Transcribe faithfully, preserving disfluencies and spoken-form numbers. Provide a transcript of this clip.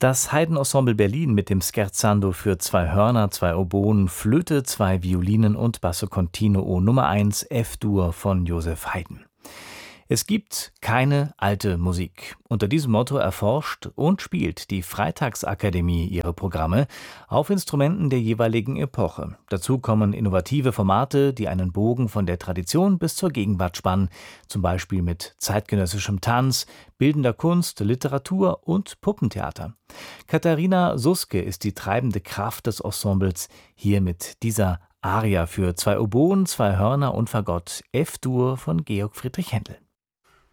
Das Haydn-Ensemble Berlin mit dem Scherzando für zwei Hörner, zwei Oboen, Flöte, zwei Violinen und Basso Continuo Nummer eins F-Dur von Joseph Haydn. Es gibt keine alte Musik. Unter diesem Motto erforscht und spielt die Freitagsakademie ihre Programme auf Instrumenten der jeweiligen Epoche. Dazu kommen innovative Formate, die einen Bogen von der Tradition bis zur Gegenwart spannen, zum Beispiel mit zeitgenössischem Tanz, bildender Kunst, Literatur und Puppentheater. Katharina Suske ist die treibende Kraft des Ensembles, hier mit dieser Aria für zwei Oboen, zwei Hörner und Fagott F-Dur von Georg Friedrich Händel.